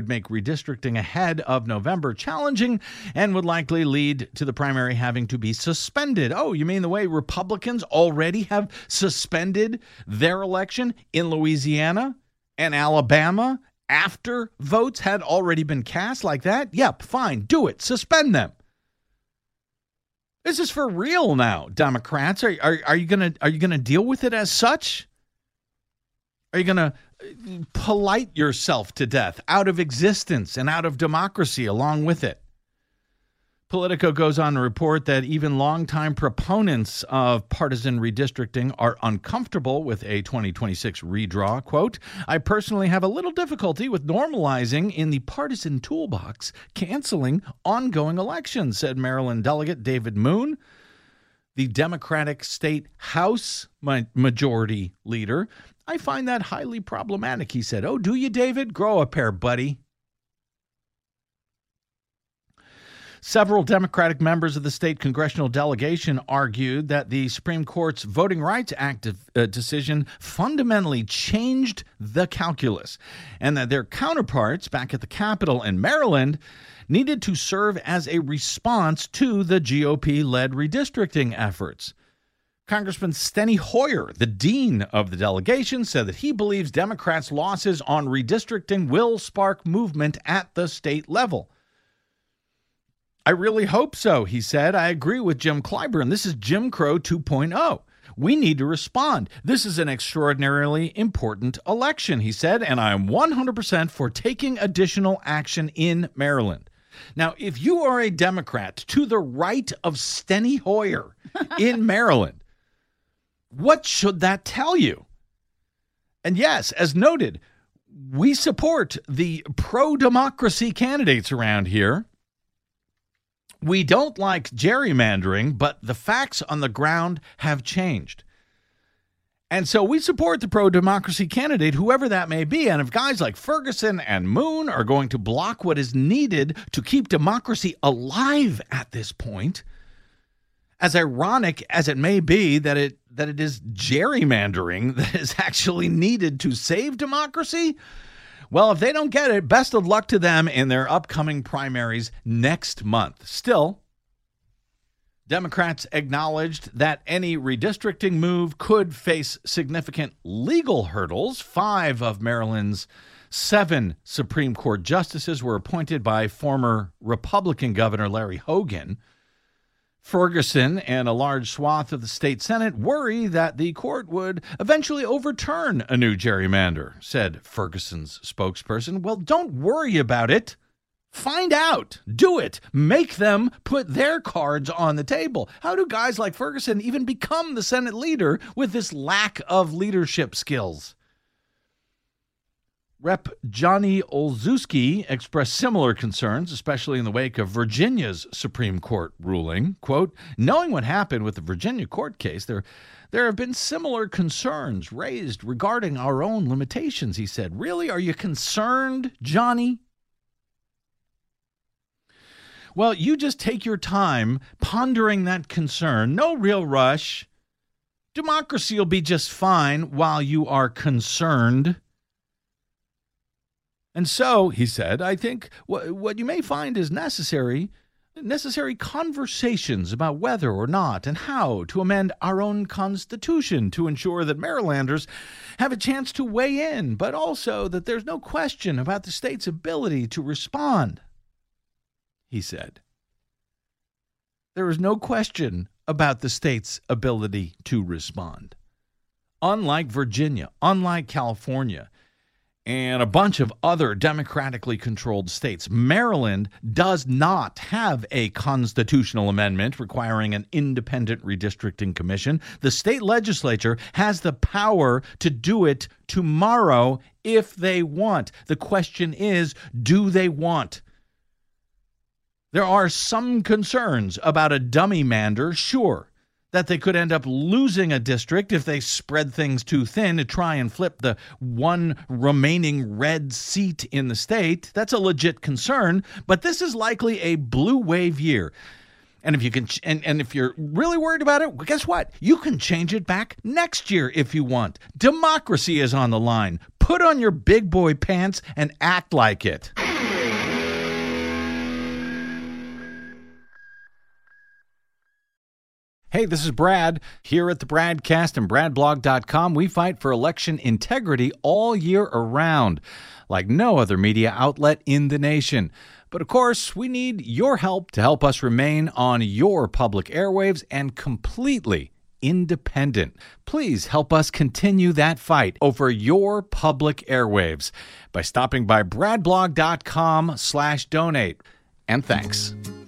make redistricting ahead of November challenging and would likely lead to the primary having to be suspended. Oh, you mean the way Republicans already have suspended their election in Louisiana and Alabama after votes had already been cast like that? Yep, fine, do it. Suspend them. This is for real now, Democrats. Are you gonna deal with it as such? Are you gonna polite yourself to death, out of existence and out of democracy along with it? Politico goes on to report that even longtime proponents of partisan redistricting are uncomfortable with a 2026 redraw. Quote, I personally have a little difficulty with normalizing in the partisan toolbox canceling ongoing elections, said Maryland delegate David Moon, the Democratic State House Majority Leader. I find that highly problematic, he said. Oh, do you, David? Grow a pair, buddy. Several Democratic members of the state congressional delegation argued that the Supreme Court's Voting Rights Act decision fundamentally changed the calculus and that their counterparts back at the Capitol in Maryland needed to serve as a response to the GOP-led redistricting efforts. Congressman Steny Hoyer, the dean of the delegation, said that he believes Democrats' losses on redistricting will spark movement at the state level. I really hope so, he said. I agree with Jim Clyburn. This is Jim Crow 2.0. We need to respond. This is an extraordinarily important election, he said, and I am 100% for taking additional action in Maryland. Now, if you are a Democrat to the right of Steny Hoyer in Maryland, what should that tell you? And yes, as noted, we support the pro-democracy candidates around here. We don't like gerrymandering, but the facts on the ground have changed. And so we support the pro-democracy candidate, whoever that may be. And if guys like Ferguson and Moon are going to block what is needed to keep democracy alive at this point, as ironic as it may be that it is gerrymandering that is actually needed to save democracy, well, if they don't get it, best of luck to them in their upcoming primaries next month. Still, Democrats acknowledged that any redistricting move could face significant legal hurdles. 5 of Maryland's 7 Supreme Court justices were appointed by former Republican Governor Larry Hogan. Ferguson and a large swath of the state Senate worry that the court would eventually overturn a new gerrymander, said Ferguson's spokesperson. Well, don't worry about it. Find out. Do it. Make them put their cards on the table. How do guys like Ferguson even become the Senate leader with this lack of leadership skills? Rep. Johnny Olszewski expressed similar concerns, especially in the wake of Virginia's Supreme Court ruling. Quote, knowing what happened with the Virginia court case, there have been similar concerns raised regarding our own limitations, he said. Really? Are you concerned, Johnny? Well, you just take your time pondering that concern. No real rush. Democracy will be just fine while you are concerned. And so, he said, I think what you may find is necessary conversations about whether or not and how to amend our own Constitution to ensure that Marylanders have a chance to weigh in, but also that there's no question about the state's ability to respond, he said. There is no question about the state's ability to respond. Unlike Virginia, unlike California, and a bunch of other democratically controlled states, Maryland does not have a constitutional amendment requiring an independent redistricting commission. The state legislature has the power to do it tomorrow if they want. The question is, do they want? There are some concerns about a dummy-mander, sure, that they could end up losing a district if they spread things too thin to try and flip the one remaining red seat in the state. That's a legit concern, but this is likely a blue wave year. And if you can, and if you're really worried about it, well, guess what? You can change it back next year if you want. Democracy is on the line. Put on your big boy pants and act like it. Hey, this is Brad. Here at the Bradcast and BradBlog.com, we fight for election integrity all year around, like no other media outlet in the nation. But of course, we need your help to help us remain on your public airwaves and completely independent. Please help us continue that fight over your public airwaves by stopping by BradBlog.com/donate. And thanks.